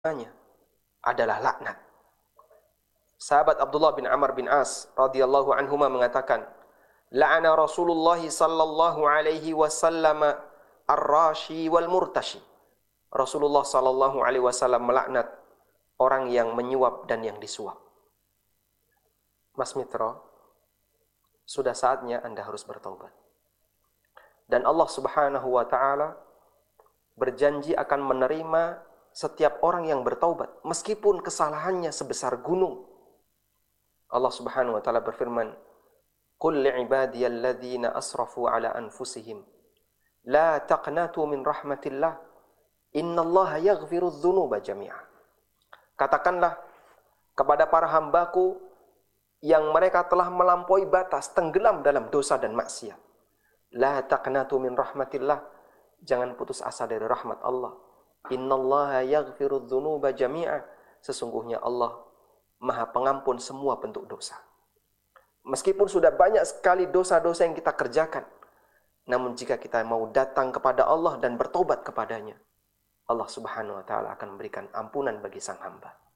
adalah laknat. Sahabat Abdullah bin Amr bin As radhiyallahu anhuma mengatakan, la'ana Rasulullah sallallahu alaihi wasallam ar-rashi wal murtashi. Rasulullah sallallahu alaihi wasallam melaknat orang yang menyuap dan yang disuap. Mas Mitra, sudah saatnya Anda harus bertaubat. Dan Allah Subhanahu wa taala berjanji akan menerima setiap orang yang bertaubat meskipun kesalahannya sebesar gunung. Allah Subhanahu wa taala berfirman, "Qul li'ibadiyalladzina asrafu ala anfusihim la taqnatu min rahmatillah innallaha yaghfirudz dzunuba jami'a." Katakanlah kepada para hambaku yang mereka telah melampaui batas, tenggelam dalam dosa dan maksiat. La taqnatu min rahmatillah, jangan putus asa dari rahmat Allah. Innallaha yaghfirudz dzunuba jami'a, sesungguhnya Allah Maha Pengampun semua bentuk dosa. Meskipun sudah banyak sekali dosa-dosa yang kita kerjakan, namun jika kita mau datang kepada Allah dan bertobat kepadanya, Allah Subhanahu wa taala akan memberikan ampunan bagi sang hamba.